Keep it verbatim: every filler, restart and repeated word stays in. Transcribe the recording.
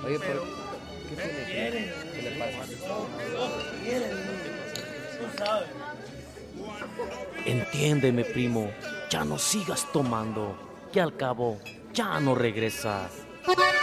Oye, pero ¿qué tiene? ¿Qué, qué le pasa? Entiéndeme, primo, ya no sigas tomando, que al cabo ya no regresa.